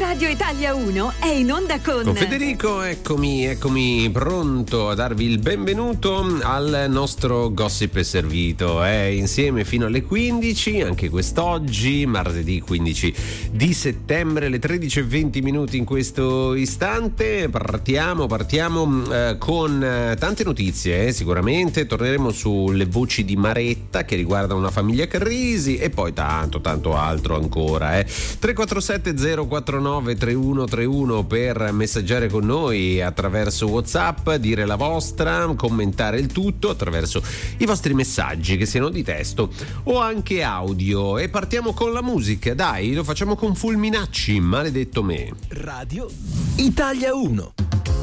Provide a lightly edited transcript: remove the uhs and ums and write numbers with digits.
Radio Italia 1 è in onda con Federico. Eccomi pronto a darvi il benvenuto al nostro Gossip è Servito. Insieme fino alle 15, anche quest'oggi, martedì 15 di settembre, alle 13:20 in questo istante. Partiamo con tante notizie, sicuramente. Torneremo sulle voci di Maretta che riguardano una famiglia Carrisi e poi tanto altro ancora. 347 049 3131 per messaggiare con noi attraverso WhatsApp, dire la vostra, commentare il tutto attraverso i vostri messaggi, che siano di testo o anche audio. E partiamo con la musica, dai, lo facciamo con Fulminacci, Maledetto me. Radio Italia 1.